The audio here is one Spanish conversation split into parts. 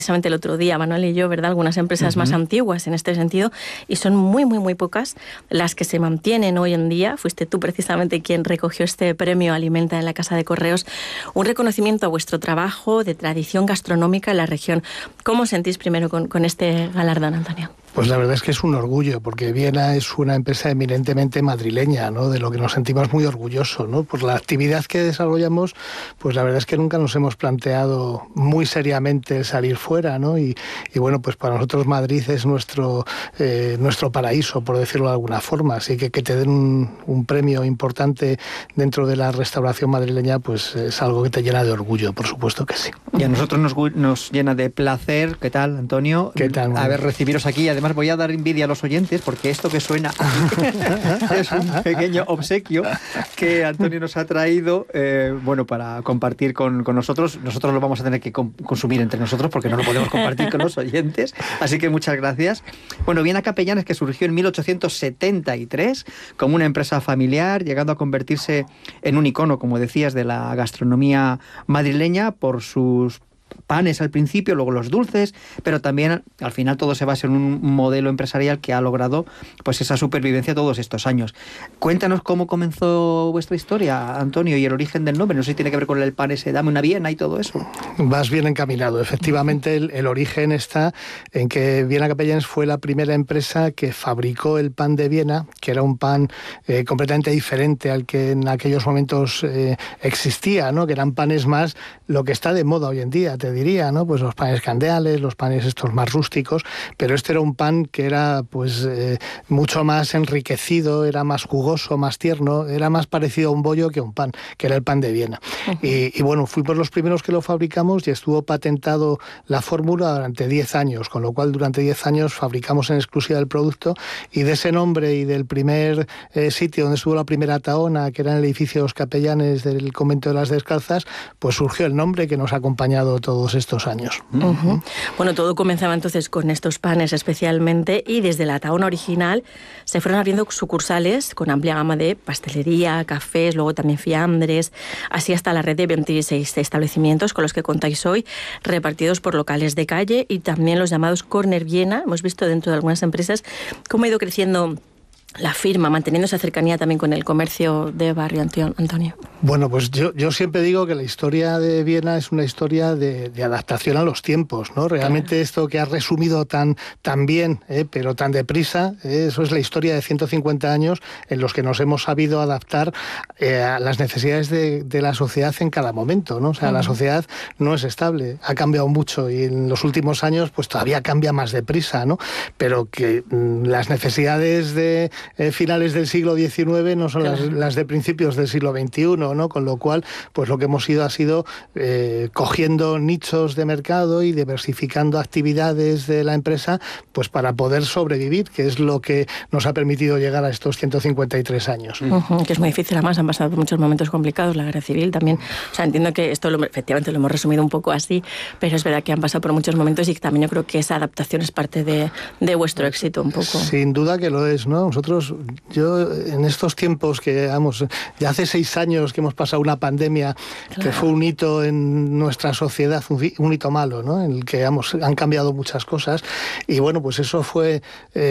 precisamente el otro día, Manuel y yo, ¿verdad? Algunas empresas más antiguas en este sentido, y son muy, muy, muy pocas las que se mantienen hoy en día. Fuiste tú precisamente quien recogió este premio Alimenta en la Casa de Correos, un reconocimiento a vuestro trabajo de tradición gastronómica en la región. ¿Cómo os sentís primero con este galardón, Antonio? Pues la verdad es que es un orgullo, porque Viena es una empresa eminentemente madrileña, ¿no? De lo que nos sentimos muy orgullosos, ¿no? Por la actividad que desarrollamos, pues la verdad es que nunca nos hemos planteado muy seriamente salir fuera, ¿no? Y bueno, pues para nosotros Madrid es nuestro paraíso, por decirlo de alguna forma. Así que te den un premio importante dentro de la restauración madrileña, pues es algo que te llena de orgullo, por supuesto que sí. Y a nosotros nos llena de placer. ¿Qué tal, Antonio? ¿Qué tal? A ver, recibiros aquí. Además voy a dar envidia a los oyentes porque esto que suena es un pequeño obsequio que Antonio nos ha traído, bueno, para compartir con nosotros. Nosotros lo vamos a tener que consumir entre nosotros porque no lo podemos compartir con los oyentes. Así que muchas gracias. Bueno, Viena Capellanes, que surgió en 1873 como una empresa familiar, llegando a convertirse en un icono, como decías, de la gastronomía madrileña por sus panes al principio, luego los dulces, pero también al final todo se basa en un modelo empresarial que ha logrado pues esa supervivencia todos estos años. Cuéntanos cómo comenzó vuestra historia, Antonio, y el origen del nombre. No sé si tiene que ver con el pan ese, dame una Viena y todo eso. Vas bien encaminado. Efectivamente, el origen está en que Viena Capellanes fue la primera empresa que fabricó el pan de Viena, que era un pan completamente diferente al que en aquellos momentos existía, ¿no? Que eran panes más lo que está de moda hoy en día, te diría, ¿no? Pues los panes candeales, los panes estos más rústicos, pero este era un pan que era pues mucho más enriquecido, era más jugoso, más tierno, era más parecido a un bollo que a un pan, que era el pan de Viena. Y bueno, fuimos los primeros que lo fabricamos y estuvo patentado la fórmula durante 10 años, con lo cual durante 10 años fabricamos en exclusiva el producto, y de ese nombre y del primer sitio donde estuvo la primera taona, que era en el edificio de los Capellanes del Convento de las Descalzas, pues surgió el nombre que nos ha acompañado todos estos años. Bueno, todo comenzaba entonces con estos panes especialmente, y desde la taona original se fueron abriendo sucursales con amplia gama de pastelería, cafés, luego también fiambres, así hasta la red de 26 establecimientos con los que contáis hoy, repartidos por locales de calle y también los llamados Corner Viena. Hemos visto dentro de algunas empresas cómo ha ido creciendo la firma, manteniendo esa cercanía también con el comercio de barrio, Antonio. Bueno, pues yo siempre digo que la historia de Viena es una historia de adaptación a los tiempos, ¿no? Realmente claro. Esto que has resumido tan bien, pero tan deprisa, eso es la historia de 150 años en los que nos hemos sabido adaptar a las necesidades de la sociedad en cada momento, ¿no? O sea, la sociedad no es estable, ha cambiado mucho y en los últimos años pues todavía cambia más deprisa, ¿no? Pero que las necesidades de finales del siglo XIX no son las de principios del siglo XXI, ¿no? Con lo cual, pues lo que hemos ido ha sido cogiendo nichos de mercado y diversificando actividades de la empresa, pues para poder sobrevivir, que es lo que nos ha permitido llegar a estos 153 años. Que es muy difícil, además han pasado por muchos momentos complicados, la guerra civil también. O sea, entiendo que esto efectivamente lo hemos resumido un poco así, pero es verdad que han pasado por muchos momentos y también yo creo que esa adaptación es parte de vuestro éxito un poco. Sin duda que lo es, ¿no? Yo en estos tiempos que, vamos, ya hace 6 años que hemos pasado una pandemia, claro, que fue un hito en nuestra sociedad, un hito malo, ¿no? En el que, vamos, han cambiado muchas cosas y bueno, pues eso fue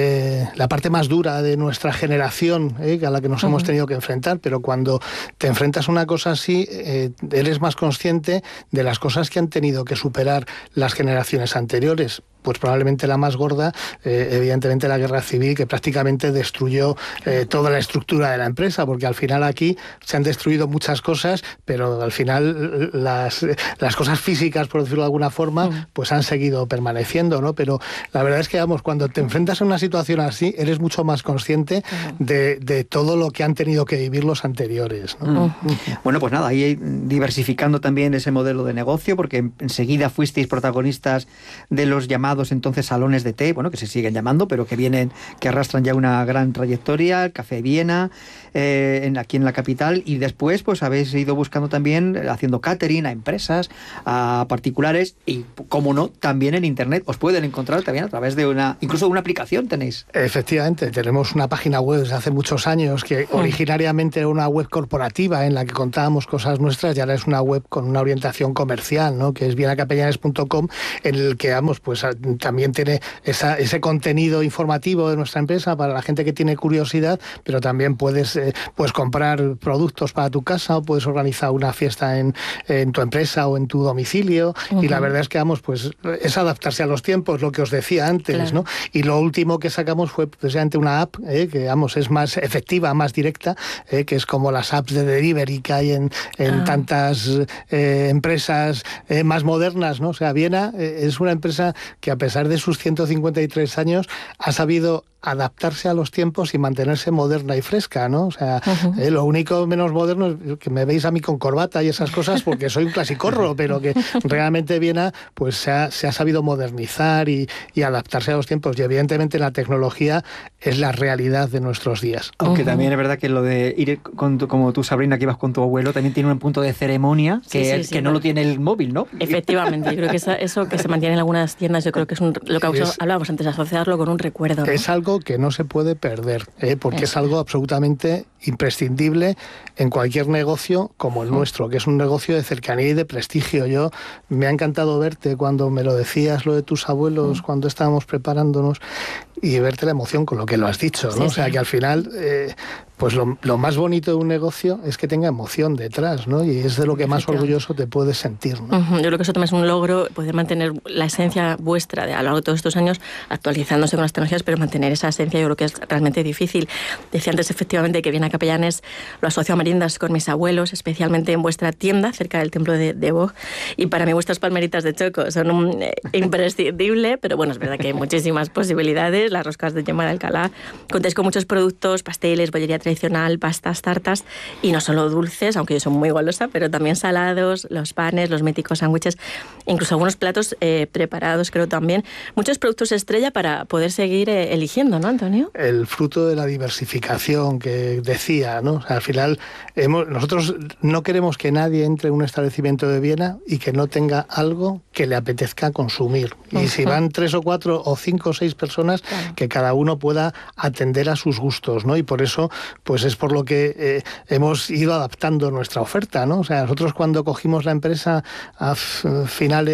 la parte más dura de nuestra generación, a la que nos hemos tenido que enfrentar, pero cuando te enfrentas a una cosa así, eres más consciente de las cosas que han tenido que superar las generaciones anteriores. Pues probablemente la más gorda, evidentemente la guerra civil, que prácticamente destruyó toda la estructura de la empresa, porque al final aquí se han destruido muchas cosas, pero al final las cosas físicas, por decirlo de alguna forma, pues han seguido permaneciendo, ¿no? Pero la verdad es que, vamos, cuando te enfrentas a una situación así, eres mucho más consciente de todo lo que han tenido que vivir los anteriores, ¿no? Bueno, pues nada, ahí diversificando también ese modelo de negocio, porque enseguida fuisteis protagonistas de los llamados llamados entonces salones de té, bueno, que se siguen llamando, pero que arrastran ya una gran trayectoria, el Café Viena, aquí en la capital, y después pues habéis ido buscando también, haciendo catering a empresas, a particulares, y como no, también en internet. Os pueden encontrar también a través de incluso una aplicación tenéis. Efectivamente, tenemos una página web desde hace muchos años que originariamente era una web corporativa en la que contábamos cosas nuestras, y ahora es una web con una orientación comercial, ¿no? Que es vienacapellanes.com, en el que pues también tiene ese contenido informativo de nuestra empresa para la gente que tiene curiosidad, pero también puedes comprar productos para tu casa, o puedes organizar una fiesta en tu empresa o en tu domicilio, y la verdad es que pues es adaptarse a los tiempos, lo que os decía antes, claro, ¿no? Y lo último que sacamos fue precisamente una app que es más efectiva, más directa, que es como las apps de delivery que hay en tantas empresas más modernas, ¿no? O sea, Viena es una empresa que, a pesar de sus 153 años, ha sabido adaptarse a los tiempos y mantenerse moderna y fresca, ¿no? O sea, lo único menos moderno es que me veis a mí con corbata y esas cosas, porque soy un clasicorro, pero que realmente Viena pues se ha sabido modernizar y adaptarse a los tiempos, y evidentemente la tecnología es la realidad de nuestros días. Aunque también es verdad que lo de ir como tu Sabrina, que ibas con tu abuelo, también tiene un punto de ceremonia que no lo tiene el móvil, ¿no? Efectivamente, yo creo que eso que se mantiene en algunas tiendas, yo creo que es lo que hablábamos antes, asociarlo con un recuerdo, ¿no? Es algo que no se puede perder, porque es algo absolutamente imprescindible en cualquier negocio como el nuestro, que es un negocio de cercanía y de prestigio. Me ha encantado verte cuando me lo decías, lo de tus abuelos, cuando estábamos preparándonos, y verte la emoción con lo que lo has dicho, ¿no? Sí, o sea, que al final pues lo más bonito de un negocio es que tenga emoción detrás, ¿no? Y es de lo que más orgulloso te puedes sentir, ¿no? Yo creo que eso también es un logro, poder mantener la esencia vuestra a lo largo de todos estos años, actualizándose con las tecnologías, pero mantener esa esencia yo creo que es realmente difícil. Decía antes, efectivamente, que Viena Capellanes lo asocio a meriendas con mis abuelos, especialmente en vuestra tienda, cerca del templo de Bosch, y para mí vuestras palmeritas de choco son un imprescindible, pero bueno, es verdad que hay muchísimas posibilidades, las roscas de yema de Alcalá, contáis con muchos productos, pasteles, bollería tradicional, pastas, tartas, y no solo dulces, aunque yo soy muy golosa, pero también salados, los panes, los míticos sándwiches, incluso algunos platos preparados, creo también. Muchos productos estrella para poder seguir eligiendo, ¿no, Antonio? El fruto de la diversificación que decía, ¿no? O sea, al final, nosotros no queremos que nadie entre en un establecimiento de Viena y que no tenga algo que le apetezca consumir. Y si van 3 o 4 o 5 o 6 personas, claro, que cada uno pueda atender a sus gustos, ¿no? Y por eso pues es por lo que hemos ido adaptando nuestra oferta, ¿no? O sea, nosotros cuando cogimos la empresa finales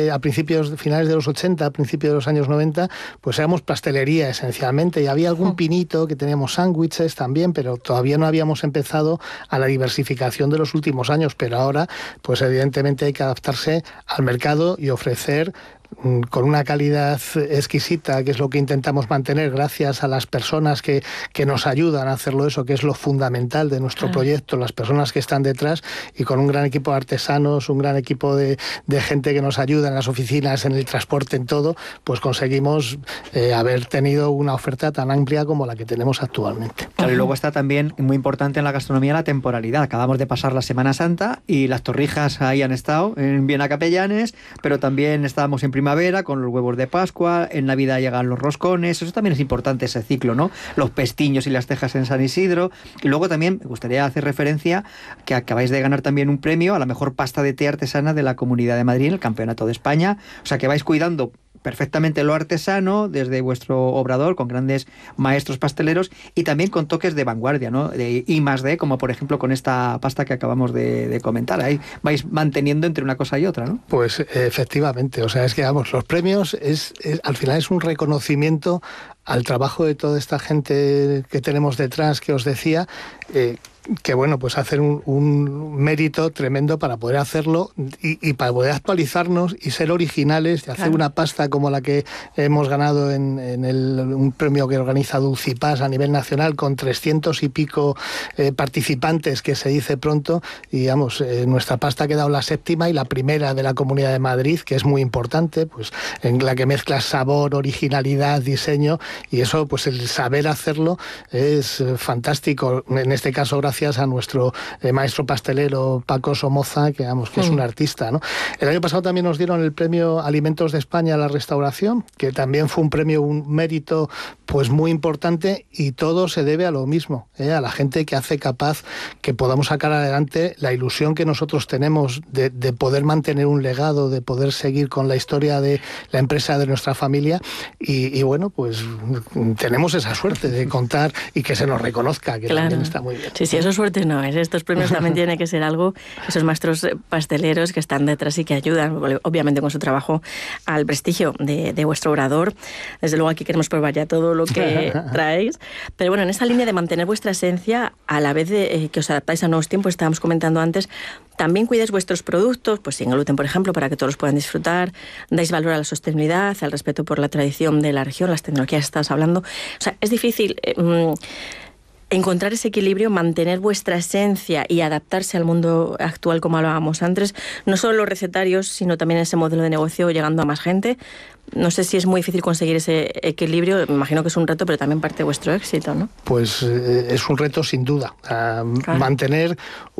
de los 80, a principios de los años 90, pues éramos pastelería esencialmente, y había algún pinito, que teníamos sándwiches también, pero todavía no habíamos empezado a la diversificación de los últimos años, pero ahora pues evidentemente hay que adaptarse al mercado y ofrecer con una calidad exquisita, que es lo que intentamos mantener gracias a las personas que nos ayudan a hacerlo, eso que es lo fundamental de nuestro proyecto, las personas que están detrás, y con un gran equipo de artesanos, un gran equipo de gente que nos ayuda en las oficinas, en el transporte, en todo, pues conseguimos haber tenido una oferta tan amplia como la que tenemos actualmente. Claro, y luego está también muy importante en la gastronomía la temporalidad. Acabamos de pasar la Semana Santa y las torrijas ahí han estado en Viena Capellanes, pero también estábamos en primavera con los huevos de Pascua, en Navidad llegan los roscones, eso también es importante, ese ciclo, ¿no? Los pestiños y las tejas en San Isidro. Y luego también me gustaría hacer referencia que acabáis de ganar también un premio a la mejor pasta de té artesana de la Comunidad de Madrid en el Campeonato de España. O sea, que vais cuidando perfectamente lo artesano desde vuestro obrador, con grandes maestros pasteleros y también con toques de vanguardia, ¿no? De I+D, como por ejemplo con esta pasta que acabamos de comentar. Ahí vais manteniendo entre una cosa y otra, ¿no? Pues efectivamente, o sea, es que vamos, los premios al final es un reconocimiento al trabajo de toda esta gente que tenemos detrás, que os decía, que bueno, pues hacen un mérito tremendo para poder hacerlo y para poder actualizarnos y ser originales y hacer una pasta como la que hemos ganado en un premio que organiza Dulcipás a nivel nacional, con 300 y pico participantes, que se dice pronto, y digamos, nuestra pasta ha quedado la 7ª y la primera de la Comunidad de Madrid, que es muy importante, pues en la que mezcla sabor, originalidad, diseño, y eso, pues el saber hacerlo es fantástico. En este caso, gracias gracias a nuestro maestro pastelero Paco Somoza, que es un artista, ¿no? El año pasado también nos dieron el premio Alimentos de España a la restauración, que también fue un mérito pues muy importante, y todo se debe a lo mismo, a la gente que hace capaz que podamos sacar adelante la ilusión que nosotros tenemos de poder mantener un legado, de poder seguir con la historia de la empresa de nuestra familia, y bueno, pues tenemos esa suerte de contar y que se nos reconozca, que también está muy bien. Sí, eso suerte no es. Estos premios también tiene que ser algo, esos maestros pasteleros que están detrás y que ayudan, obviamente con su trabajo, al prestigio de vuestro obrador. Desde luego aquí queremos probar ya todo lo que traéis. Pero bueno, en esa línea de mantener vuestra esencia, a la vez de que os adaptáis a nuevos tiempos, estábamos comentando antes, también cuidáis vuestros productos, pues sin gluten, por ejemplo, para que todos los puedan disfrutar, dais valor a la sostenibilidad, al respeto por la tradición de la región, las tecnologías que estás hablando. O sea, es difícil encontrar ese equilibrio, mantener vuestra esencia y adaptarse al mundo actual, como hablábamos antes, no solo los recetarios, sino también ese modelo de negocio llegando a más gente. No sé si es muy difícil conseguir ese equilibrio, me imagino que es un reto, pero también parte de vuestro éxito, ¿no? Pues es un reto sin duda. Claro. Mantener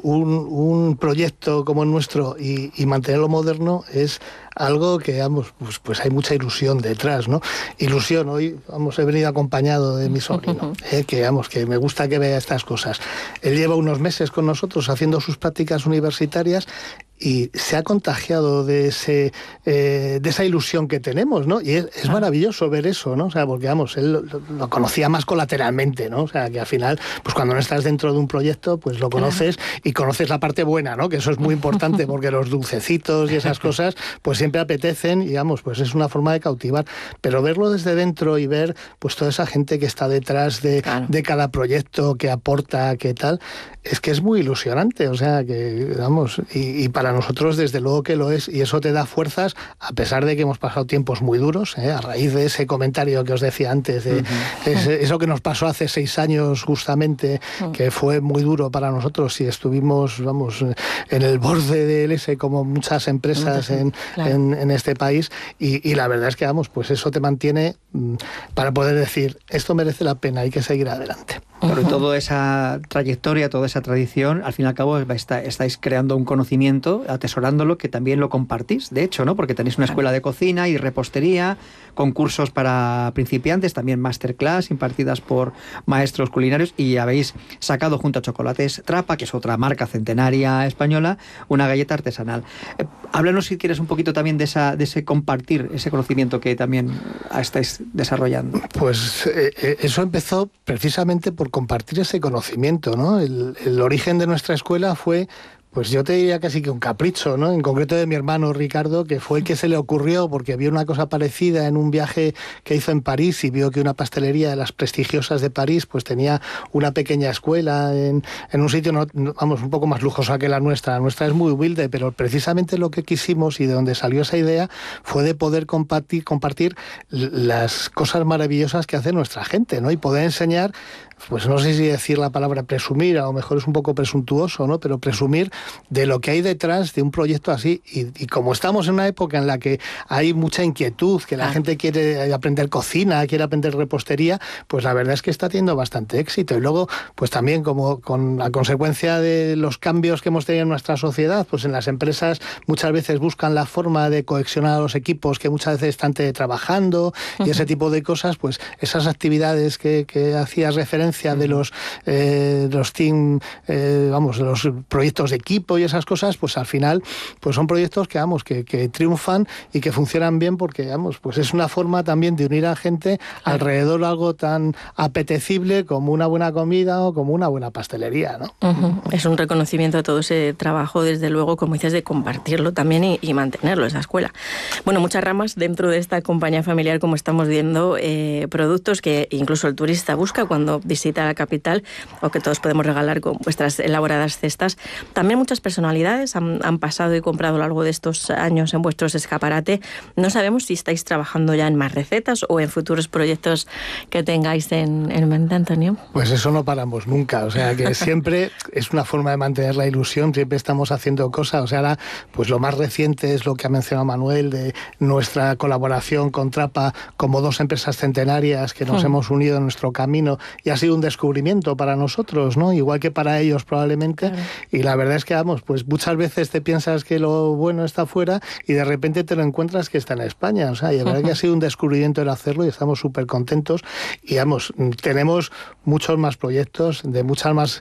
un proyecto como el nuestro y mantenerlo moderno es algo que, pues hay mucha ilusión detrás, ¿no? Ilusión, hoy, he venido acompañado de mi sobrino, que me gusta que vea estas cosas. Él lleva unos meses con nosotros haciendo sus prácticas universitarias y se ha contagiado de esa ilusión que tenemos, ¿no? Y es maravilloso ver eso, ¿no? O sea, porque él lo conocía más colateralmente, ¿no? O sea, que al final, pues cuando no estás dentro de un proyecto, pues lo conoces y conoces la parte buena, ¿no? Que eso es muy importante, porque los dulcecitos y esas cosas, pues siempre apetecen y, pues es una forma de cautivar. Pero verlo desde dentro y ver, pues toda esa gente que está detrás de cada proyecto, que aporta, que tal, es que es muy ilusionante, o sea, que, y para nosotros desde luego que lo es, y eso te da fuerzas, a pesar de que hemos pasado tiempos muy duros, a raíz de ese comentario que os decía antes, de eso que nos pasó hace 6 años justamente, que fue muy duro para nosotros y estuvimos, en el borde del S, como muchas empresas en este país, y la verdad es que, pues eso te mantiene para poder decir, esto merece la pena, hay que seguir adelante. Pero toda esa trayectoria, toda esa tradición, al fin y al cabo estáis creando un conocimiento, atesorándolo, que también lo compartís, de hecho, ¿no? Porque tenéis una escuela de cocina y repostería, concursos para principiantes, también masterclass impartidas por maestros culinarios, y habéis sacado junto a Chocolates Trapa, que es otra marca centenaria española, una galleta artesanal. Háblanos, si quieres, un poquito también de ese compartir, ese conocimiento que también estáis desarrollando. Pues eso empezó precisamente por compartir ese conocimiento, ¿no? El origen de nuestra escuela fue, pues yo te diría casi que un capricho, ¿no? En concreto de mi hermano Ricardo, que fue el que se le ocurrió porque vio una cosa parecida en un viaje que hizo en París y vio que una pastelería de las prestigiosas de París pues tenía una pequeña escuela en un sitio, un poco más lujosa que la nuestra. La nuestra es muy humilde, pero precisamente lo que quisimos y de donde salió esa idea fue de poder compartir las cosas maravillosas que hace nuestra gente, ¿no? Y poder enseñar, pues no sé si decir la palabra presumir, a lo mejor es un poco presuntuoso, ¿no? Pero presumir de lo que hay detrás de un proyecto así, y como estamos en una época en la que hay mucha inquietud, que la gente quiere aprender cocina, quiere aprender repostería, pues la verdad es que está teniendo bastante éxito. Y luego, pues también como con la consecuencia de los cambios que hemos tenido en nuestra sociedad, pues en las empresas muchas veces buscan la forma de cohesionar a los equipos que muchas veces están teletrabajando y ese tipo de cosas, pues esas actividades que hacías referencia de los team, los proyectos de equipo y esas cosas, pues al final pues son proyectos que triunfan y que funcionan bien, porque pues es una forma también de unir a gente alrededor de algo tan apetecible como una buena comida o como una buena pastelería, ¿no? Es un reconocimiento a todo ese trabajo, desde luego, como dices, de compartirlo también y mantenerlo, esa escuela. Bueno, muchas ramas dentro de esta compañía familiar, como estamos viendo, productos que incluso el turista busca cuando visita la capital, o que todos podemos regalar con vuestras elaboradas cestas. También muchas personalidades han pasado y comprado a lo largo de estos años en vuestros escaparate. No sabemos si estáis trabajando ya en más recetas o en futuros proyectos que tengáis en mente, Antonio. Pues eso no paramos nunca, o sea que siempre es una forma de mantener la ilusión, siempre estamos haciendo cosas. O sea, ahora pues lo más reciente es lo que ha mencionado Manuel, de nuestra colaboración con Trapa como dos empresas centenarias que nos hemos unido en nuestro camino, y ha sido un descubrimiento para nosotros, ¿no? Igual que para ellos probablemente. Claro. Y la verdad es que, vamos, pues muchas veces te piensas que lo bueno está fuera y de repente te lo encuentras que está en España. O sea, y la verdad que ha sido un descubrimiento el hacerlo y estamos súper contentos. Y vamos, tenemos muchos más proyectos, de muchas más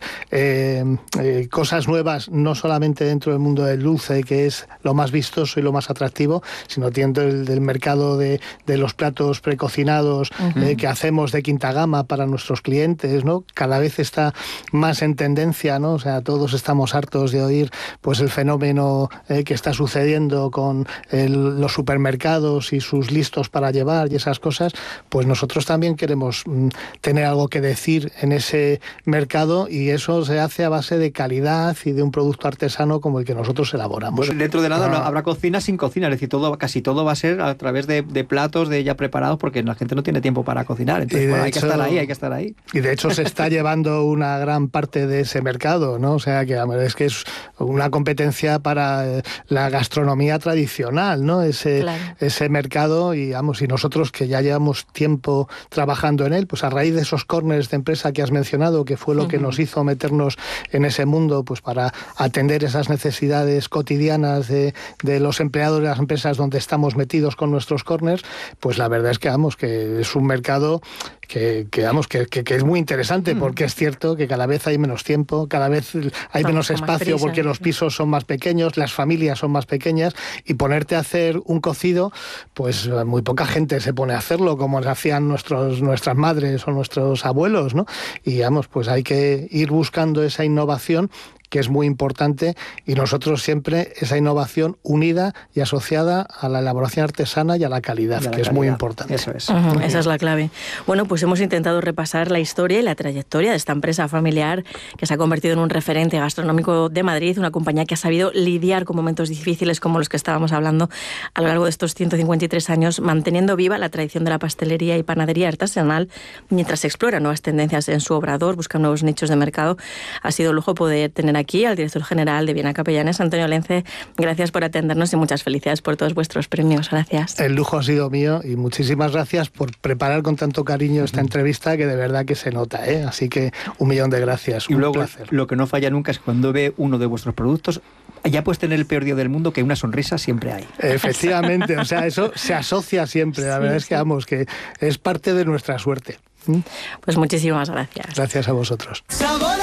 cosas nuevas, no solamente dentro del mundo del dulce, que es lo más vistoso y lo más atractivo, sino dentro del mercado de los platos precocinados que hacemos de quinta gama para nuestros clientes, ¿no? Cada vez está más en tendencia, ¿no? O sea, todos estamos hartos de oír pues el fenómeno que está sucediendo con los supermercados y sus listos para llevar y esas cosas. Pues nosotros también queremos tener algo que decir en ese mercado, y eso se hace a base de calidad y de un producto artesano como el que nosotros elaboramos. Bueno, dentro de nada habrá cocina sin cocina, es decir, casi todo va a ser a través de platos de ya preparados, porque la gente no tiene tiempo para cocinar. Entonces, bueno, hay que estar ahí. Y de hecho se está llevando una gran parte de ese mercado, ¿no? O sea, que es que es una competencia para la gastronomía tradicional, ¿no? Ese mercado, y vamos, y nosotros que ya llevamos tiempo trabajando en él, pues a raíz de esos corners de empresa que has mencionado, que fue lo que nos hizo meternos en ese mundo, pues para atender esas necesidades cotidianas de los empleados de las empresas donde estamos metidos con nuestros corners, pues la verdad es que, vamos, que es un mercado que es muy interesante, porque es cierto que cada vez hay menos tiempo, cada vez hay menos espacio, porque los pisos son más pequeños, las familias son más pequeñas, y ponerte a hacer un cocido, pues muy poca gente se pone a hacerlo como lo hacían nuestras madres o nuestros abuelos, ¿no? Y vamos, pues hay que ir buscando esa innovación, que es muy importante, y nosotros siempre esa innovación unida y asociada a la elaboración artesana y a la calidad, es muy importante. Eso es. Esa es la clave. Bueno, pues hemos intentado repasar la historia y la trayectoria de esta empresa familiar que se ha convertido en un referente gastronómico de Madrid, una compañía que ha sabido lidiar con momentos difíciles como los que estábamos hablando a lo largo de estos 153 años, manteniendo viva la tradición de la pastelería y panadería artesanal mientras explora nuevas tendencias en su obrador, busca nuevos nichos de mercado. Ha sido un lujo poder tener aquí al director general de Viena Capellanes, Antonio Lence. Gracias por atendernos y muchas felicidades por todos vuestros premios. Gracias. El lujo ha sido mío, y muchísimas gracias por preparar con tanto cariño esta entrevista, que de verdad que se nota, ¿eh? Así que 1.000.000 de gracias. Y luego, placer. Lo que no falla nunca es cuando ve uno de vuestros productos, ya puedes tener el peor día del mundo, que una sonrisa siempre hay. Efectivamente, o sea, eso se asocia siempre. La verdad es que, vamos, que es parte de nuestra suerte. Pues muchísimas gracias. Gracias a vosotros.